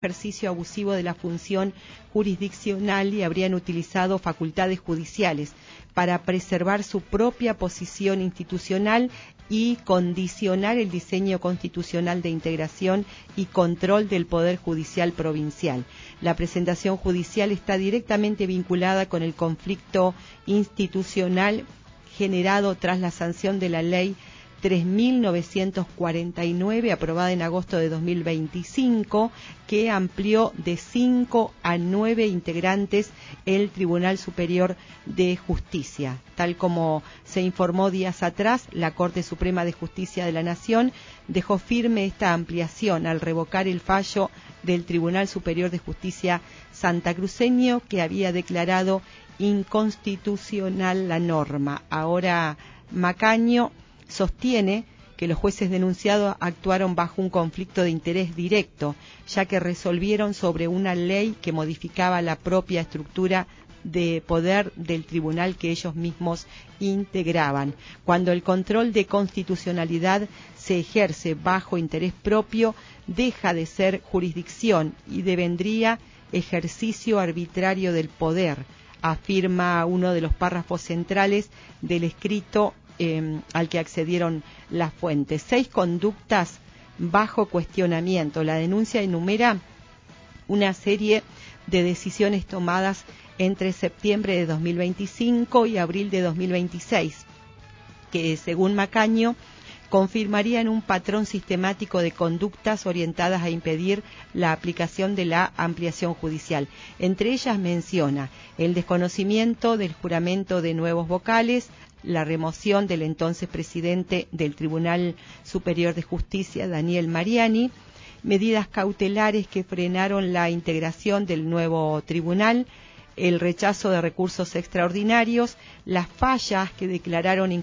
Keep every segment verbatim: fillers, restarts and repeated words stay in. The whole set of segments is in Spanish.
ejercicio abusivo de la función jurisdiccional y habrían utilizado facultades judiciales para preservar su propia posición institucional y condicionar el diseño constitucional de integración y control del Poder Judicial Provincial. La presentación judicial está directamente vinculada con el conflicto institucional generado tras la sanción de la Ley tres mil novecientos cuarenta y nueve, aprobada en agosto de dos mil veinticinco, que amplió de cinco a nueve integrantes el Tribunal Superior de Justicia. Tal como se informó días atrás, la Corte Suprema de Justicia de la Nación dejó firme esta ampliación al revocar el fallo del Tribunal Superior de Justicia santacruceño, que había declarado inconstitucional la norma. Ahora Macaño sostiene que los jueces denunciados actuaron bajo un conflicto de interés directo, ya que resolvieron sobre una ley que modificaba la propia estructura de poder del tribunal que ellos mismos integraban. Cuando el control de constitucionalidad se ejerce bajo interés propio, deja de ser jurisdicción y devendría ejercicio arbitrario del poder, afirma uno de los párrafos centrales del escrito Eh, al que accedieron las fuentes. Seis conductas bajo cuestionamiento. La denuncia enumera una serie de decisiones tomadas entre septiembre de dos mil veinticinco y abril de dos mil veintiséis, que según Macaño confirmarían un patrón sistemático de conductas orientadas a impedir la aplicación de la ampliación judicial. Entre ellas menciona el desconocimiento del juramento de nuevos vocales, la remoción del entonces presidente del Tribunal Superior de Justicia, Daniel Mariani, medidas cautelares que frenaron la integración del nuevo tribunal, el rechazo de recursos extraordinarios, las fallas que declararon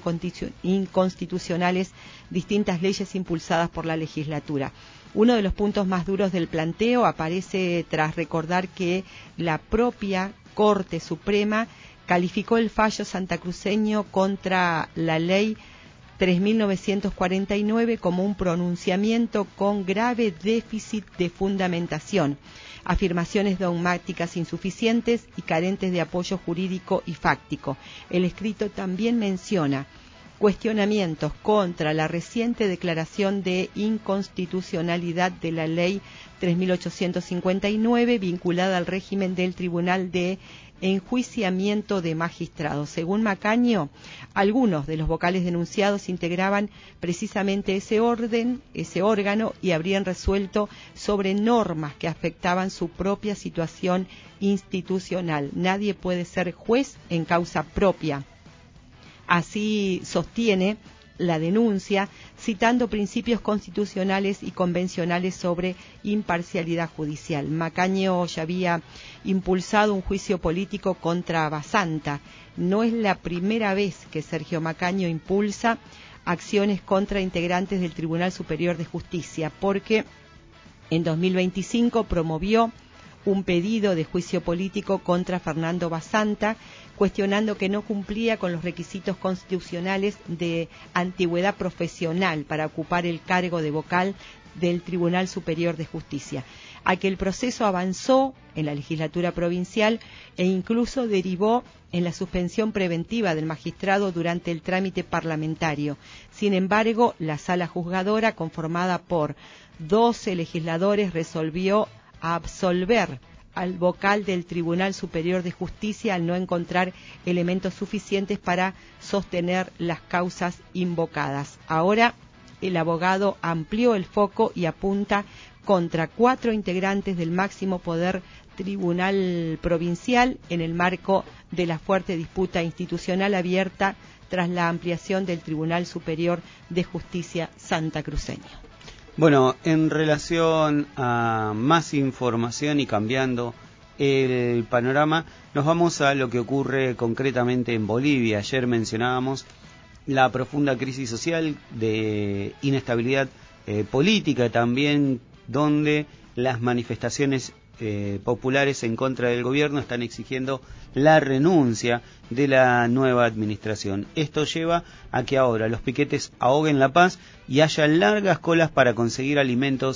inconstitucionales distintas leyes impulsadas por la legislatura. Uno de los puntos más duros del planteo aparece tras recordar que la propia Corte Suprema calificó el fallo santacruceño contra la Ley tres mil novecientos cuarenta y nueve como un pronunciamiento con grave déficit de fundamentación, afirmaciones dogmáticas insuficientes y carentes de apoyo jurídico y fáctico. El escrito también menciona cuestionamientos contra la reciente declaración de inconstitucionalidad de la Ley tres mil ochocientos cincuenta y nueve vinculada al régimen del Tribunal de Enjuiciamiento de Magistrados. Según Macaño, algunos de los vocales denunciados integraban precisamente ese orden, ese órgano, y habrían resuelto sobre normas que afectaban su propia situación institucional. Nadie puede ser juez en causa propia. Así sostiene la denuncia, citando principios constitucionales y convencionales sobre imparcialidad judicial. Macaño ya había impulsado un juicio político contra Basanta. No es la primera vez que Sergio Macaño impulsa acciones contra integrantes del Tribunal Superior de Justicia, porque en dos mil veinticinco promovió un pedido de juicio político contra Fernando Basanta, cuestionando que no cumplía con los requisitos constitucionales de antigüedad profesional para ocupar el cargo de vocal del Tribunal Superior de Justicia. Aquel proceso avanzó en la legislatura provincial e incluso derivó en la suspensión preventiva del magistrado durante el trámite parlamentario. Sin embargo, la sala juzgadora, conformada por doce legisladores, resolvió absolver al vocal del Tribunal Superior de Justicia al no encontrar elementos suficientes para sostener las causas invocadas. Ahora el abogado amplió el foco y apunta contra cuatro integrantes del máximo poder tribunal provincial en el marco de la fuerte disputa institucional abierta tras la ampliación del Tribunal Superior de Justicia santacruceño. Bueno, en relación a más información y cambiando el panorama, nos vamos a lo que ocurre concretamente en Bolivia. Ayer mencionábamos la profunda crisis social, de inestabilidad eh, política también, donde las manifestaciones eh, populares en contra del gobierno están exigiendo la renuncia de la nueva administración. Esto lleva a que ahora los piquetes ahoguen la paz y haya largas colas para conseguir alimentos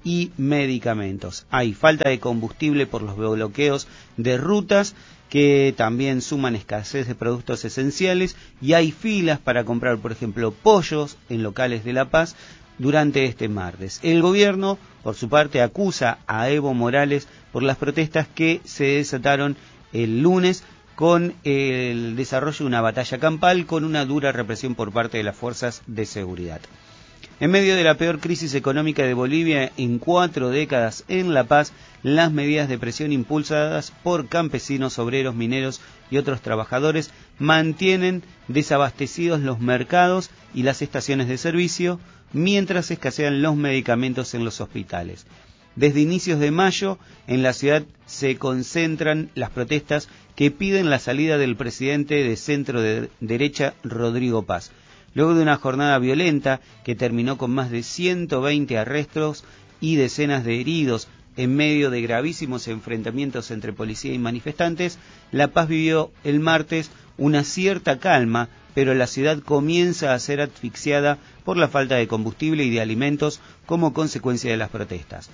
y medicamentos. Hay falta de combustible por los bloqueos de rutas que también suman escasez de productos esenciales y hay filas para comprar, por ejemplo, pollos en locales de La Paz durante este martes. El gobierno, por su parte, acusa a Evo Morales por las protestas que se desataron el lunes con el desarrollo de una batalla campal con una dura represión por parte de las fuerzas de seguridad. En medio de la peor crisis económica de Bolivia en cuatro décadas en La Paz, las medidas de presión impulsadas por campesinos, obreros, mineros y otros trabajadores mantienen desabastecidos los mercados y las estaciones de servicio, mientras escasean los medicamentos en los hospitales. Desde inicios de mayo, en la ciudad se concentran las protestas que piden la salida del presidente de centro de derecha, Rodrigo Paz. Luego de una jornada violenta que terminó con más de ciento veinte arrestos y decenas de heridos en medio de gravísimos enfrentamientos entre policía y manifestantes, La Paz vivió el martes una cierta calma, pero la ciudad comienza a ser asfixiada por la falta de combustible y de alimentos como consecuencia de las protestas.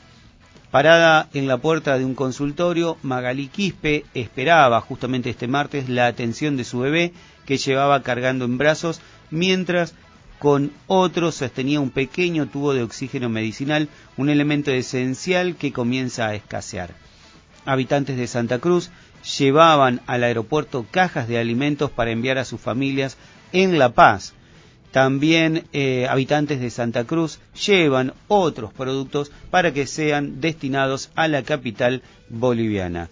Parada en la puerta de un consultorio, Magalí Quispe esperaba justamente este martes la atención de su bebé que llevaba cargando en brazos, mientras con otro sostenía un pequeño tubo de oxígeno medicinal, un elemento esencial que comienza a escasear. Habitantes de Santa Cruz llevaban al aeropuerto cajas de alimentos para enviar a sus familias en La Paz. También eh, habitantes de Santa Cruz llevan otros productos para que sean destinados a la capital boliviana.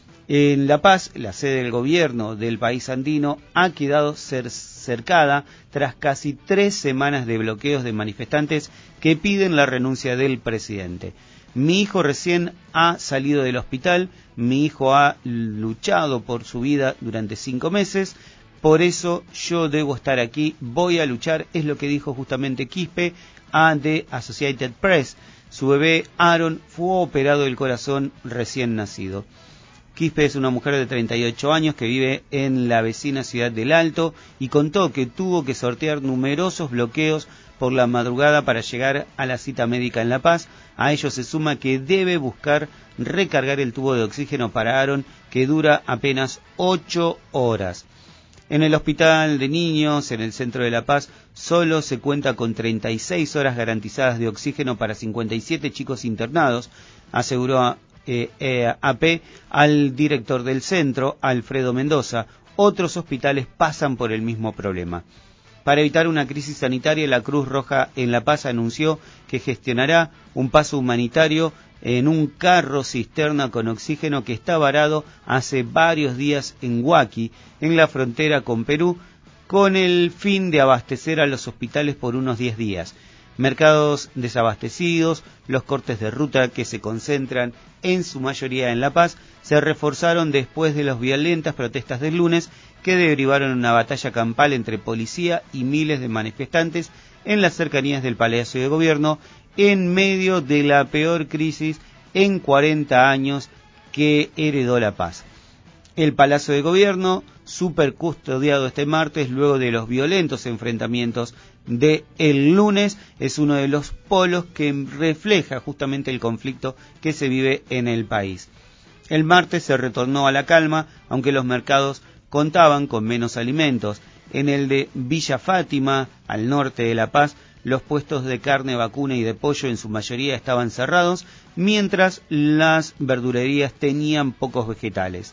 En La Paz, la sede del gobierno del país andino ha quedado cer- cercada tras casi tres semanas de bloqueos de manifestantes que piden la renuncia del presidente. Mi hijo recién ha salido del hospital, mi hijo ha luchado por su vida durante cinco meses, por eso yo debo estar aquí, voy a luchar, es lo que dijo justamente Quispe a The Associated Press. Su bebé Aaron fue operado del corazón recién nacido. Quispe es una mujer de treinta y ocho años que vive en la vecina ciudad del Alto y contó que tuvo que sortear numerosos bloqueos por la madrugada para llegar a la cita médica en La Paz. A ello se suma que debe buscar recargar el tubo de oxígeno para Aaron, que dura apenas ocho horas. En el hospital de niños, en el centro de La Paz, solo se cuenta con treinta y seis horas garantizadas de oxígeno para cincuenta y siete chicos internados, aseguró Eh, eh, A P al director del centro, Alfredo Mendoza. Otros hospitales pasan por el mismo problema. Para evitar una crisis sanitaria, la Cruz Roja en La Paz anunció que gestionará un paso humanitario en un carro cisterna con oxígeno que está varado hace varios días en Huaki, en la frontera con Perú, con el fin de abastecer a los hospitales por unos diez días. Mercados desabastecidos, los cortes de ruta que se concentran en su mayoría en La Paz, se reforzaron después de las violentas protestas del lunes que derivaron en una batalla campal entre policía y miles de manifestantes en las cercanías del Palacio de Gobierno, en medio de la peor crisis en cuarenta años que heredó La Paz. El Palacio de Gobierno, súper custodiado este martes luego de los violentos enfrentamientos de el lunes, es uno de los polos que refleja justamente el conflicto que se vive en el país. El martes se retornó a la calma, aunque los mercados contaban con menos alimentos. En el de Villa Fátima, al norte de La Paz, los puestos de carne vacuna y de pollo en su mayoría estaban cerrados, mientras las verdulerías tenían pocos vegetales.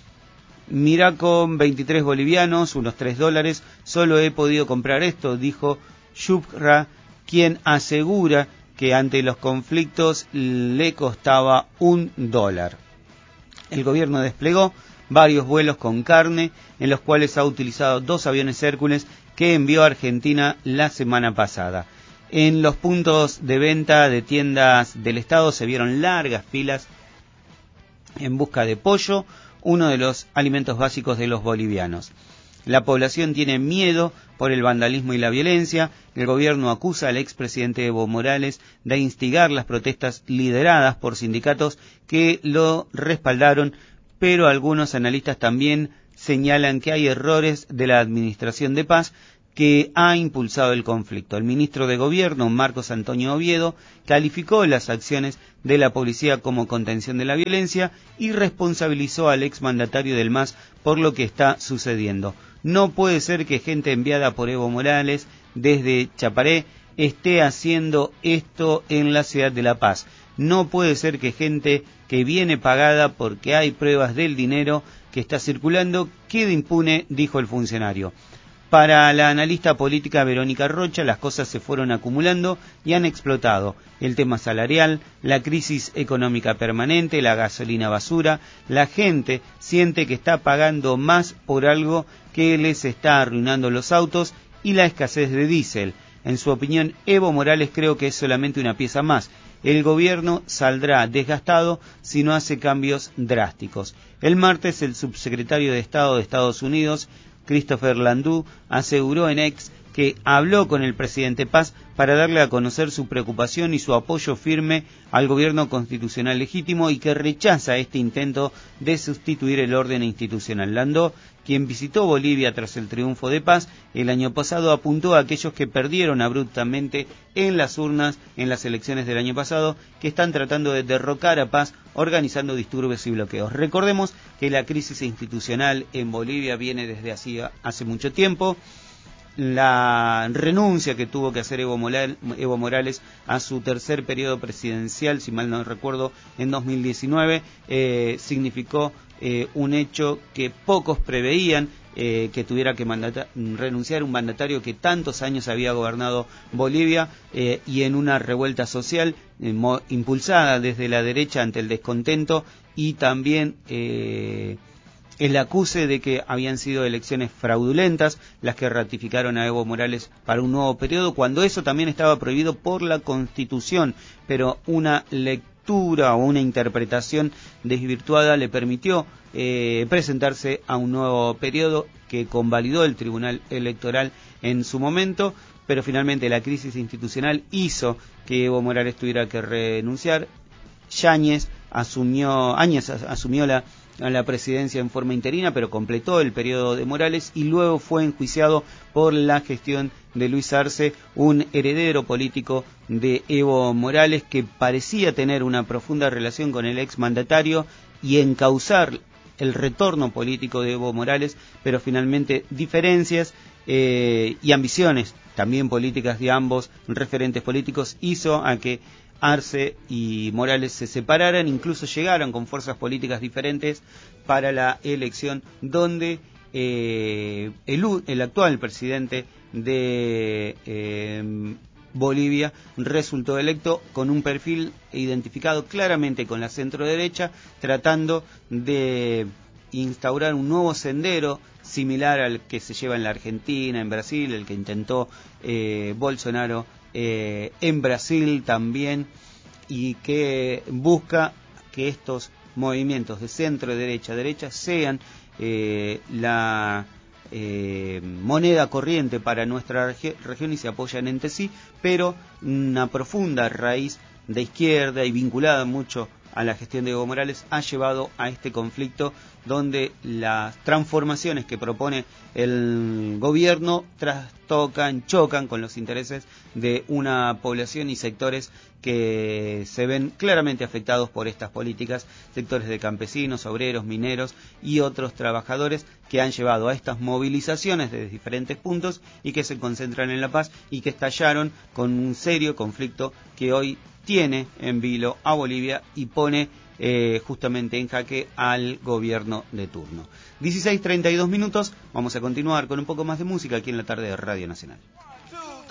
Mirá, con veintitrés bolivianos, unos tres dólares, solo he podido comprar esto, dijo Shukra, quien asegura que ante los conflictos le costaba un dólar. El gobierno desplegó varios vuelos con carne, en los cuales ha utilizado dos aviones Hércules que envió a Argentina la semana pasada. En los puntos de venta de tiendas del Estado se vieron largas filas en busca de pollo, uno de los alimentos básicos de los bolivianos. La población tiene miedo por el vandalismo y la violencia. El gobierno acusa al expresidente Evo Morales de instigar las protestas lideradas por sindicatos que lo respaldaron, pero algunos analistas también señalan que hay errores de la administración de Paz que ha impulsado el conflicto. El ministro de Gobierno, Marcos Antonio Oviedo, calificó las acciones de la policía como contención de la violencia y responsabilizó al exmandatario del M A S por lo que está sucediendo. No puede ser que gente enviada por Evo Morales desde Chaparé esté haciendo esto en la ciudad de La Paz. No puede ser que gente que viene pagada porque hay pruebas del dinero que está circulando quede impune, dijo el funcionario. Para la analista política Verónica Rocha, las cosas se fueron acumulando y han explotado. El tema salarial, la crisis económica permanente, la gasolina basura, la gente siente que está pagando más por algo que les está arruinando los autos y la escasez de diésel. En su opinión, Evo Morales creo que es solamente una pieza más. El gobierno saldrá desgastado si no hace cambios drásticos. El martes, el subsecretario de Estado de Estados Unidos, Christopher Landau, aseguró en X que habló con el presidente Paz para darle a conocer su preocupación y su apoyo firme al gobierno constitucional legítimo y que rechaza este intento de sustituir el orden institucional. Landau, quien visitó Bolivia tras el triunfo de Paz el año pasado, apuntó a aquellos que perdieron abruptamente en las urnas en las elecciones del año pasado, que están tratando de derrocar a Paz organizando disturbios y bloqueos. Recordemos que la crisis institucional en Bolivia viene desde hacía, hace mucho tiempo. La renuncia que tuvo que hacer Evo Morales a su tercer periodo presidencial, si mal no recuerdo, en dos mil diecinueve, eh, significó eh, un hecho que pocos preveían, eh, que tuviera que mandata- renunciar un mandatario que tantos años había gobernado Bolivia, eh, y en una revuelta social eh, mo- impulsada desde la derecha ante el descontento y también eh, el acuse de que habían sido elecciones fraudulentas las que ratificaron a Evo Morales para un nuevo periodo, cuando eso también estaba prohibido por la Constitución, pero una lectura o una interpretación desvirtuada le permitió eh, presentarse a un nuevo periodo que convalidó el Tribunal Electoral en su momento, pero finalmente la crisis institucional hizo que Evo Morales tuviera que renunciar. Yáñez asumió, Áñez asumió la a la presidencia en forma interina, pero completó el periodo de Morales y luego fue enjuiciado por la gestión de Luis Arce, un heredero político de Evo Morales que parecía tener una profunda relación con el exmandatario y encauzar el retorno político de Evo Morales, pero finalmente diferencias eh, y ambiciones también políticas de ambos referentes políticos hizo a que Arce y Morales se separaran, incluso llegaron con fuerzas políticas diferentes para la elección donde eh, el, el actual presidente de eh, Bolivia resultó electo con un perfil identificado claramente con la centroderecha, tratando de instaurar un nuevo sendero similar al que se lleva en la Argentina, en Brasil, el que intentó eh, Bolsonaro Eh, en Brasil también, y que busca que estos movimientos de centro, derecha, derecha sean eh, la eh, moneda corriente para nuestra regi- región y se apoyan entre sí, pero una profunda raíz de izquierda y vinculada mucho a la gestión de Evo Morales ha llevado a este conflicto donde las transformaciones que propone el gobierno trastocan, chocan con los intereses de una población y sectores que se ven claramente afectados por estas políticas, sectores de campesinos, obreros, mineros y otros trabajadores que han llevado a estas movilizaciones desde diferentes puntos y que se concentran en La Paz y que estallaron con un serio conflicto que hoy tiene en vilo a Bolivia y pone eh, justamente en jaque al gobierno de turno. dieciséis treinta y dos minutos, vamos a continuar con un poco más de música aquí en la tarde de Radio Nacional.